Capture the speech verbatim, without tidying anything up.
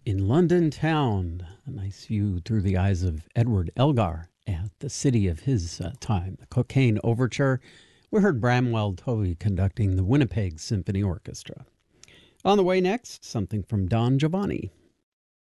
In London town, a nice view through the eyes of Edward Elgar at the city of his uh, time. The Cocaine Overture. We heard Bramwell Tovey conducting the Winnipeg Symphony Orchestra. On the way next, something from Don Giovanni.